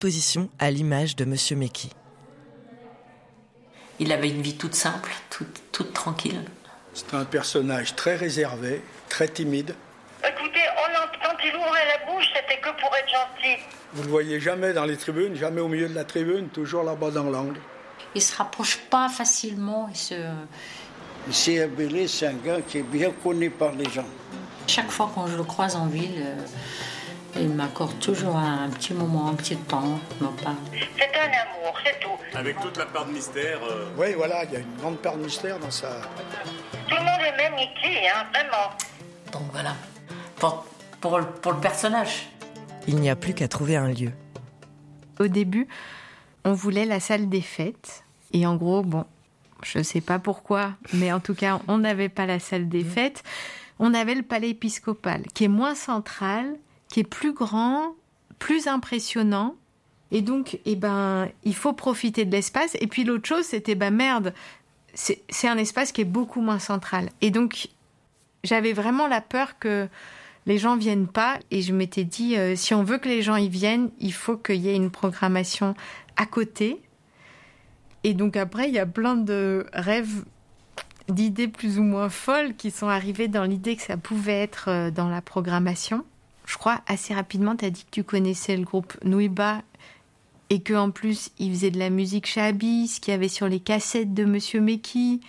position à l'image de Monsieur Méky. Il avait une vie toute simple, toute tranquille. C'est un personnage très réservé, très timide. Écoutez, quand il ouvrait la bouche, c'était que pour être gentil. Vous ne le voyez jamais dans les tribunes, jamais au milieu de la tribune, toujours là-bas dans l'angle. Il se rapproche pas facilement. Ici à Belley, c'est un gars qui est bien connu par les gens. Chaque fois quand je le croise en ville, il m'accorde toujours un petit moment, un petit temps. Il me parle. C'est un amour, c'est tout. Avec toute la part de mystère. Oui, voilà, il y a une grande part de mystère dans ça. Tout le monde aimait Mickey, vraiment. Donc voilà, pour le personnage. Il n'y a plus qu'à trouver un lieu. Au début, on voulait la salle des fêtes. Et en gros, je ne sais pas pourquoi, mais en tout cas, on n'avait pas la salle des fêtes. On avait le palais épiscopal, qui est moins central, qui est plus grand, plus impressionnant. Et donc, il faut profiter de l'espace. Et puis l'autre chose, c'était, merde, c'est un espace qui est beaucoup moins central. Et donc, j'avais vraiment la peur que les gens viennent pas. Et je m'étais dit, si on veut que les gens y viennent, il faut qu'il y ait une programmation à côté. Et donc après, il y a plein de rêves, d'idées plus ou moins folles qui sont arrivées dans l'idée que ça pouvait être dans la programmation. Je crois assez rapidement, tu as dit que tu connaissais le groupe Nouiba et qu'en plus, ils faisaient de la musique chez Abyss, qu'il y avait sur les cassettes de Monsieur Méky.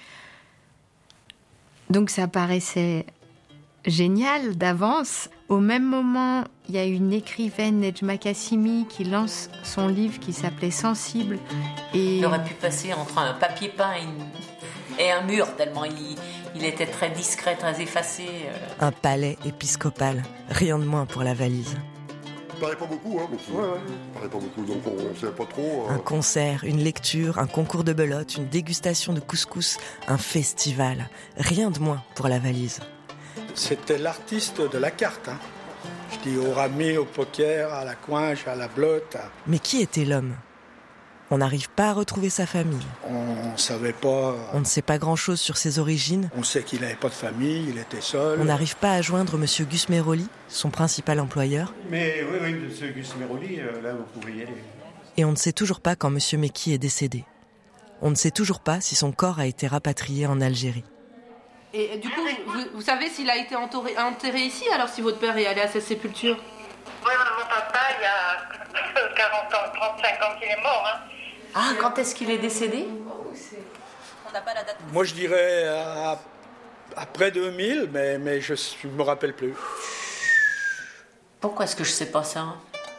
Donc ça paraissait génial d'avance. Au même moment, il y a une écrivaine, Nejma Kassimi, qui lance son livre qui s'appelait Sensible. Et Il aurait pu passer entre un papier peint et un mur, tellement il était très discret, très effacé. Un palais épiscopal, rien de moins pour la valise. Ça paraît pas beaucoup, hein, ça paraît pas beaucoup, donc on ne sait pas trop. Un concert, une lecture, un concours de belote, une dégustation de couscous, un festival, rien de moins pour la valise. C'était l'artiste de la carte. Je dis au rami, au poker, à la coinche, à la blotte. Mais qui était l'homme ? On n'arrive pas à retrouver sa famille. On savait pas. On ne sait pas grand-chose sur ses origines. On sait qu'il n'avait pas de famille, il était seul. On n'arrive pas à joindre Monsieur Gus Meroli, son principal employeur. Mais oui, Monsieur Gus Meroli, là vous pouvez y aller. Et on ne sait toujours pas quand Monsieur Méky est décédé. On ne sait toujours pas si son corps a été rapatrié en Algérie. Et du coup, vous savez s'il a été enterré ici, alors si votre père est allé à cette sépulture ? Oui, mon papa, il y a 40 ans, 35 ans qu'il est mort. Ah, quand est-ce qu'il est décédé ? On n'a pas la date. Moi, je dirais après 2000, mais je ne me rappelle plus. Pourquoi est-ce que je sais pas ça ?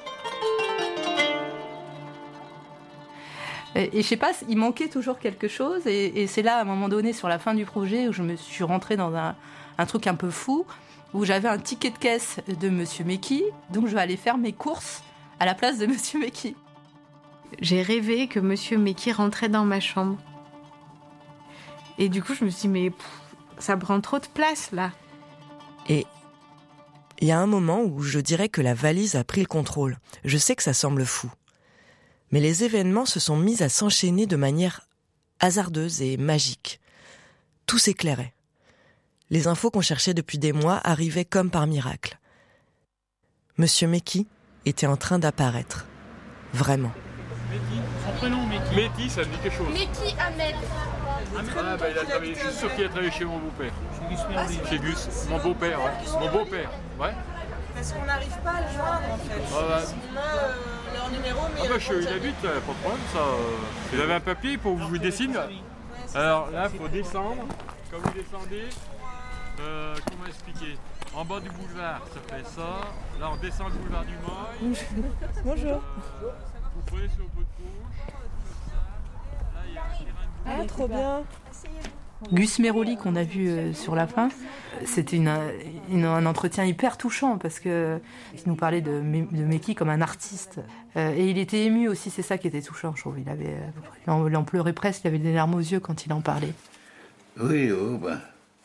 Et je sais pas, il manquait toujours quelque chose. Et c'est là, à un moment donné, sur la fin du projet, où je me suis rentrée dans un truc un peu fou, où j'avais un ticket de caisse de Monsieur Méky, donc je vais aller faire mes courses à la place de Monsieur Méky. J'ai rêvé que Monsieur Méky rentrait dans ma chambre. Et du coup, je me suis dit, mais ça prend trop de place, là. Et il y a un moment où je dirais que la valise a pris le contrôle. Je sais que ça semble fou. Mais les événements se sont mis à s'enchaîner de manière hasardeuse et magique. Tout s'éclairait. Les infos qu'on cherchait depuis des mois arrivaient comme par miracle. Monsieur Méky était en train d'apparaître. Vraiment. Méky, son prénom Méky. Méky, ça me dit quelque chose. Méky Ahmed. Ah bah il a travaillé, je suis sûr qu'il a travaillé chez mon beau-père. Chez Gus Meroli. Chez Gus, mon beau-père, ouais. Mon beau-père, ouais. Parce qu'on n'arrive pas à le joindre en fait. Ouais. On a leur numéro, mais. Ah bah il habite, pas de problème ça. Il avait un papier pour que je vous dessine. Alors là, il faut descendre. Quand vous descendez, comment expliquer ? En bas du boulevard, ça fait ça. Là, on descend le boulevard du Mail. Bonjour. Vous prenez sur votre gauche, comme ça. Là, il y a un terrain de Ah, trop bien. Gus Meroli qu'on a vu sur la fin, c'était un entretien hyper touchant parce que il nous parlait de Méky comme un artiste et il était ému aussi, c'est ça qui était touchant, je trouve. Il en pleurait presque, il avait des larmes aux yeux quand il en parlait. Oui, oh ben.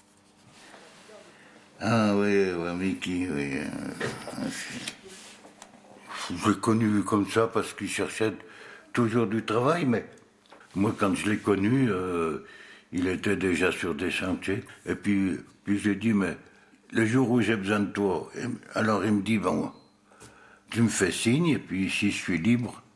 Ah oui, Méky, oui. Je l'ai connu comme ça parce qu'il cherchait toujours du travail, mais moi quand je l'ai connu, il était déjà sur des chantiers. Et puis j'ai dit, mais le jour où j'ai besoin de toi, alors il me dit, bon, tu me fais signe, et puis si je suis libre,